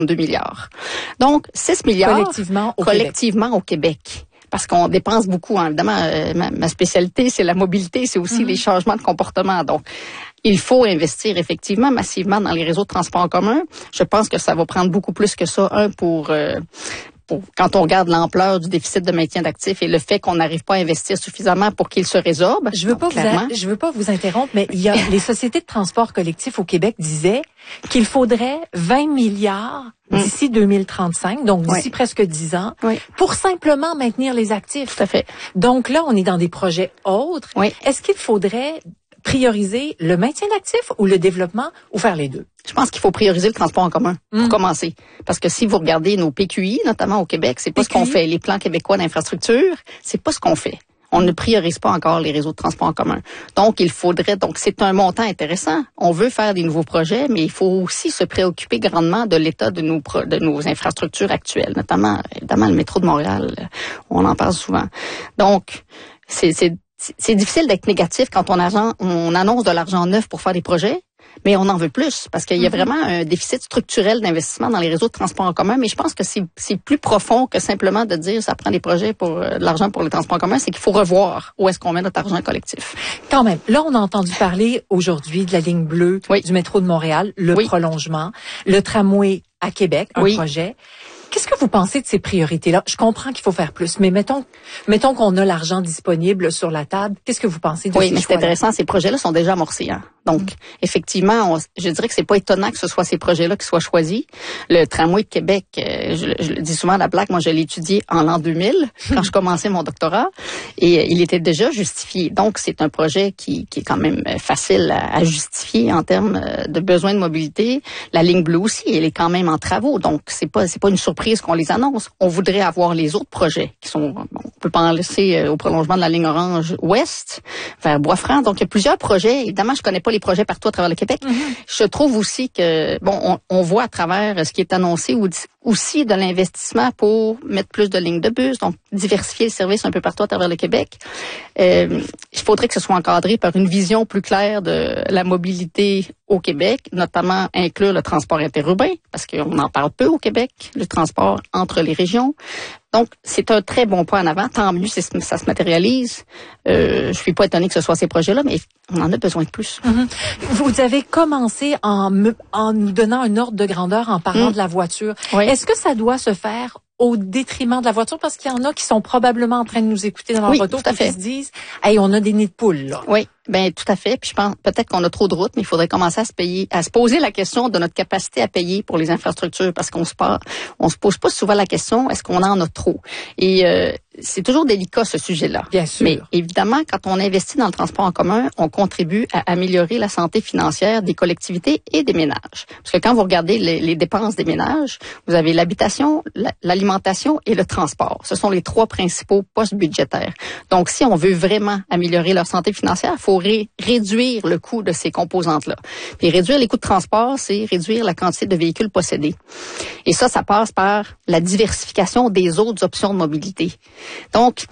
2 milliards. Donc, 6 milliards collectivement au Québec. Parce qu'on dépense beaucoup. Hein. Évidemment, ma spécialité, c'est la mobilité, c'est aussi les changements de comportement. Donc, il faut investir effectivement massivement dans les réseaux de transport en commun. Je pense que ça va prendre beaucoup plus que ça. Quand on regarde l'ampleur du déficit de maintien d'actifs et le fait qu'on n'arrive pas à investir suffisamment pour qu'il se résorbe. Je veux pas vous interrompre, mais il y a les sociétés de transport collectif au Québec disaient qu'il faudrait 20 milliards d'ici 2035, donc d'ici presque 10 ans, pour simplement maintenir les actifs. Tout à fait. Donc là, on est dans des projets autres. Oui. Est-ce qu'il faudrait prioriser le maintien d'actifs ou le développement ou faire les deux? Je pense qu'il faut prioriser le transport en commun pour commencer. Parce que si vous regardez nos PQI, notamment au Québec, c'est pas ce qu'on fait. Les plans québécois d'infrastructure, c'est pas ce qu'on fait. On ne priorise pas encore les réseaux de transport en commun. Donc, c'est un montant intéressant. On veut faire des nouveaux projets, mais il faut aussi se préoccuper grandement de l'état de nos infrastructures actuelles, notamment, évidemment, le métro de Montréal. On en parle souvent. Donc, c'est difficile d'être négatif quand on annonce de l'argent neuf pour faire des projets, mais on en veut plus parce qu'il y a vraiment un déficit structurel d'investissement dans les réseaux de transport en commun. Mais je pense que c'est plus profond que simplement de dire ça prend des projets pour de l'argent pour les transports en commun. C'est qu'il faut revoir où est-ce qu'on met notre argent collectif. Quand même, là on a entendu parler aujourd'hui de la ligne bleue du métro de Montréal, le prolongement, le tramway à Québec, un projet. Qu'est-ce que vous pensez de ces priorités-là? Je comprends qu'il faut faire plus, mais mettons qu'on a l'argent disponible sur la table. Qu'est-ce que vous pensez de ces choix-là? Oui, mais c'est intéressant. Ces projets-là sont déjà amorcés. Hein? Donc, effectivement, je dirais que c'est pas étonnant que ce soit ces projets-là qui soient choisis. Le tramway de Québec, je le dis souvent à la blague, moi je l'ai étudié en l'an 2000, quand je commençais mon doctorat, et il était déjà justifié. Donc, c'est un projet qui est quand même facile à justifier en termes de besoins de mobilité. La ligne bleue aussi, elle est quand même en travaux. Donc, c'est pas une surprise qu'on les annonce. On voudrait avoir les autres projets qui sont, on peut penser au prolongement de la ligne orange ouest vers Bois-Franc. Donc, il y a plusieurs projets. Évidemment, je connais pas les projets partout à travers le Québec. Je trouve aussi que, on voit à travers ce qui est annoncé aussi de l'investissement pour mettre plus de lignes de bus, donc diversifier le service un peu partout à travers le Québec. Il faudrait que ce soit encadré par une vision plus claire de la mobilité au Québec, notamment inclure le transport interurbain, parce qu'on en parle peu au Québec, le transport entre les régions. Donc, c'est un très bon pas en avant. Tant mieux si ça se matérialise. Je suis pas étonnée que ce soit ces projets-là, mais on en a besoin de plus. Vous avez commencé en nous donnant un ordre de grandeur en parlant de la voiture. Oui. Est-ce que ça doit se faire au détriment de la voiture? Parce qu'il y en a qui sont probablement en train de nous écouter dans leur auto et qui se disent « Hey, on a des nids de poules, là. » Oui, ben tout à fait. Puis je pense peut-être qu'on a trop de routes, mais il faudrait commencer à se poser la question de notre capacité à payer pour les infrastructures, parce qu'on se pose pas souvent la question, est-ce qu'on en a trop? Et c'est toujours délicat, ce sujet-là. Bien sûr. Mais évidemment, quand on investit dans le transport en commun, on contribue à améliorer la santé financière des collectivités et des ménages. Parce que quand vous regardez les dépenses des ménages, vous avez l'habitation, l'alimentation et le transport. Ce sont les trois principaux postes budgétaires. Donc, si on veut vraiment améliorer leur santé financière, il faut réduire le coût de ces composantes-là. Puis réduire les coûts de transport, c'est réduire la quantité de véhicules possédés. Et ça passe par la diversification des autres options de mobilité. Donc,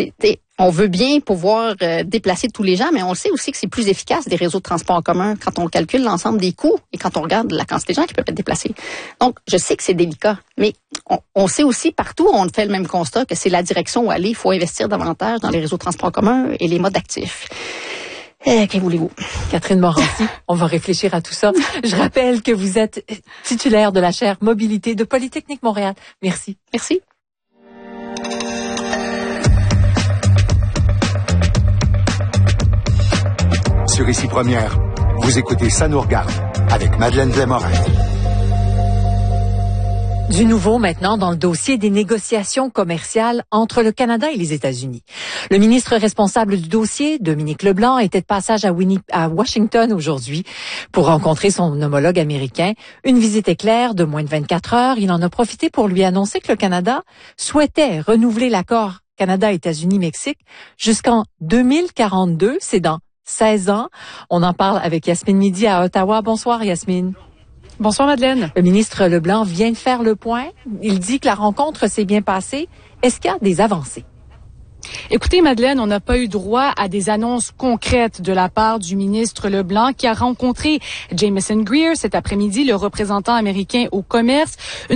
on veut bien pouvoir déplacer tous les gens, mais on sait aussi que c'est plus efficace des réseaux de transport en commun quand on calcule l'ensemble des coûts et quand on regarde la quantité de gens qui peuvent être déplacés. Donc, je sais que c'est délicat, mais on sait aussi partout, on fait le même constat que c'est la direction où aller. Il faut investir davantage dans les réseaux de transport en commun et les modes actifs. Que voulez-vous? Catherine Morancy, on va réfléchir à tout ça. Je rappelle que vous êtes titulaire de la chaire Mobilité de Polytechnique Montréal. Merci. Merci. Sur Ici Première, vous écoutez Ça nous regarde avec Madeleine Blais-Morin. Du nouveau maintenant dans le dossier des négociations commerciales entre le Canada et les États-Unis. Le ministre responsable du dossier, Dominique Leblanc, était de passage à Washington aujourd'hui pour rencontrer son homologue américain. Une visite éclair de moins de 24 heures. Il en a profité pour lui annoncer que le Canada souhaitait renouveler l'accord Canada-États-Unis-Mexique jusqu'en 2042. C'est dans 16 ans. On en parle avec Yasmine Midi à Ottawa. Bonsoir Yasmine. Bonsoir Madeleine. Le ministre Leblanc vient de faire le point. Il dit que la rencontre s'est bien passée. Est-ce qu'il y a des avancées? Écoutez, Madeleine, on n'a pas eu droit à des annonces concrètes de la part du ministre Leblanc qui a rencontré Jamieson Greer cet après-midi, le représentant américain au commerce.